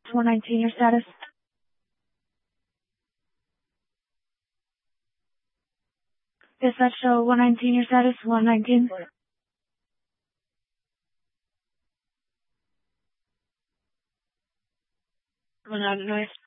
119, your status? Dispatch show 119, your status? 119. One out of noise.